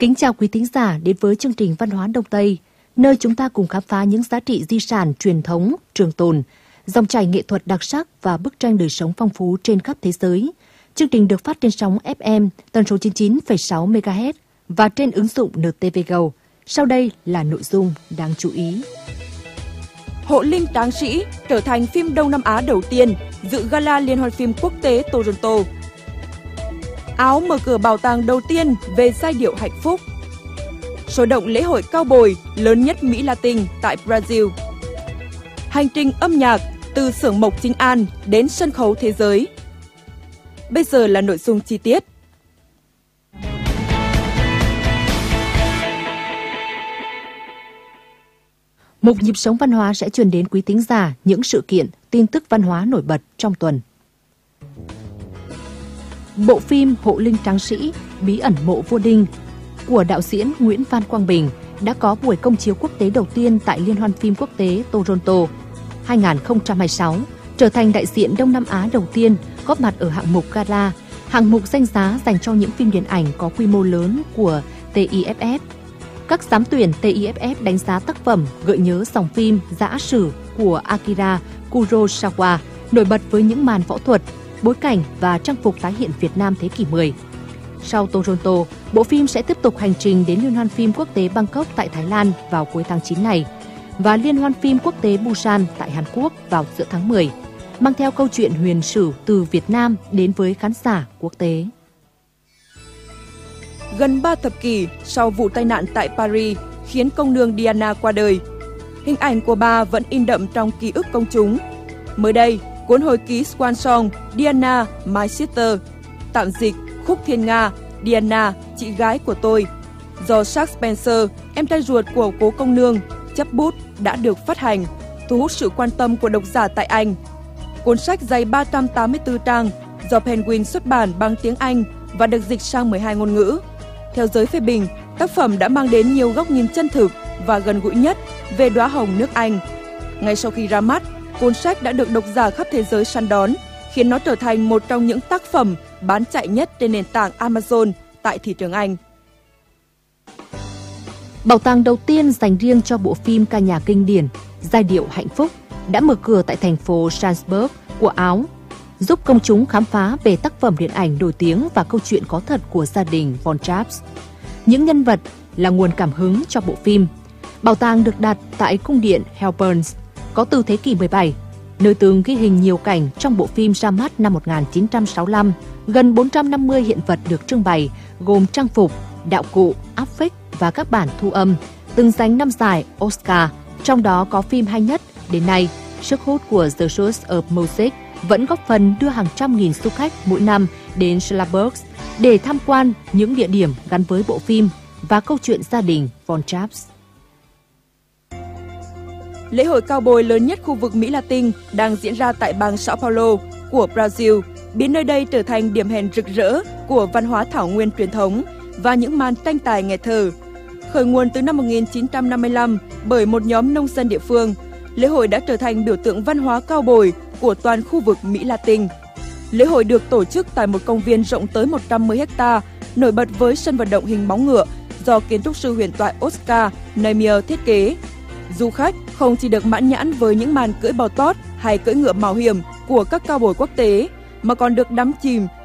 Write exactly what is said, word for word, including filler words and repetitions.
Kính chào quý thính giả đến với chương trình Văn hóa Đông Tây, nơi chúng ta cùng khám phá những giá trị di sản truyền thống, trường tồn, dòng chảy nghệ thuật đặc sắc và bức tranh đời sống phong phú trên khắp thế giới. Chương trình được phát trên sóng ép em tần số chín mươi chín phẩy sáu mê ga héc và trên ứng dụng en tê vê Go. Sau đây là nội dung đáng chú ý. Hộ Linh Tráng Sĩ trở thành phim Đông Nam Á đầu tiên dự gala Liên hoan phim quốc tế Toronto. Áo mở cửa bảo tàng đầu tiên về giai điệu hạnh phúc. Sôi động lễ hội cao bồi lớn nhất Mỹ Latin tại Brazil. Hành trình âm nhạc từ xưởng mộc Chính An đến sân khấu thế giới. Bây giờ là nội dung chi tiết. Mục nhịp sống văn hóa sẽ truyền đến quý thính giả những sự kiện, tin tức văn hóa nổi bật trong tuần. Bộ phim Hộ Linh Tráng Sĩ, bí ẩn mộ vua Đinh của đạo diễn Nguyễn Phan Quang Bình đã có buổi công chiếu quốc tế đầu tiên tại Liên hoan phim quốc tế Toronto hai không hai sáu, trở thành đại diện Đông Nam Á đầu tiên góp mặt ở hạng mục gala, hạng mục danh giá dành cho những phim điện ảnh có quy mô lớn của tê i ép ép. Các giám tuyển tê i ép ép đánh giá tác phẩm gợi nhớ dòng phim Dã Sử của Akira Kurosawa, nổi bật với những màn võ thuật, bối cảnh và trang phục tái hiện Việt Nam thế kỷ mười. Sau Toronto, bộ phim sẽ tiếp tục hành trình đến Liên hoan phim quốc tế Bangkok tại Thái Lan vào cuối tháng chín này và Liên hoan phim quốc tế Busan tại Hàn Quốc vào giữa tháng mười, mang theo câu chuyện huyền sử từ Việt Nam đến với khán giả quốc tế. Gần ba thập kỷ sau vụ tai nạn tại Paris khiến công nương Diana qua đời, hình ảnh của bà vẫn in đậm trong ký ức công chúng. Mới đây, cuốn hồi ký Swan Song Diana, My Sister, tạm dịch Khúc Thiên Nga, Diana, chị gái của tôi, do Jack Spencer, em trai ruột của cố công nương, chấp bút đã được phát hành, thu hút sự quan tâm của độc giả tại Anh. Cuốn sách dày ba trăm tám mươi tư trang do Penguin xuất bản bằng tiếng Anh và được dịch sang mười hai ngôn ngữ. Theo giới phê bình, tác phẩm đã mang đến nhiều góc nhìn chân thực và gần gũi nhất về đóa hồng nước Anh. Ngay sau khi ra mắt, cuốn sách đã được độc giả khắp thế giới săn đón, khiến nó trở thành một trong những tác phẩm bán chạy nhất trên nền tảng Amazon tại thị trường Anh. Bảo tàng đầu tiên dành riêng cho bộ phim ca nhạc kinh điển Giai điệu hạnh phúc đã mở cửa tại thành phố Strasbourg của Áo, giúp công chúng khám phá về tác phẩm điện ảnh nổi tiếng và câu chuyện có thật của gia đình Von Traps. Những nhân vật là nguồn cảm hứng cho bộ phim. Bảo tàng được đặt tại cung điện Helburns, có từ thế kỷ mười bảy, nơi từng ghi hình nhiều cảnh trong bộ phim ra mắt năm một nghìn chín trăm sáu mươi lăm. Gần bốn trăm năm mươi hiện vật được trưng bày, gồm trang phục, đạo cụ, áp phích và các bản thu âm, từng giành năm giải Oscar, trong đó có phim hay nhất đến nay. Sức hút của The Source of Music vẫn góp phần đưa hàng trăm nghìn du khách mỗi năm đến Strasbourg để tham quan những địa điểm gắn với bộ phim và câu chuyện gia đình Von Traps. Lễ hội cao bồi lớn nhất khu vực Mỹ Latin đang diễn ra tại bang Sao Paulo của Brazil, biến nơi đây trở thành điểm hẹn rực rỡ của văn hóa thảo nguyên truyền thống và những màn tranh tài nghẹt thở. Khởi nguồn từ năm một nghìn chín trăm năm mươi lăm bởi một nhóm nông dân địa phương, lễ hội đã trở thành biểu tượng văn hóa cao bồi của toàn khu vực Mỹ Latin. Lễ hội được tổ chức tại một công viên rộng tới một trăm mười héc ta, nổi bật với sân vận động hình bóng ngựa do kiến trúc sư huyền thoại Oscar Niemeyer thiết kế. Du khách không chỉ được mãn nhãn với những màn cưỡi bò tót hay cưỡi ngựa mạo hiểm của các cao bồi quốc tế, mà còn được đắm chìm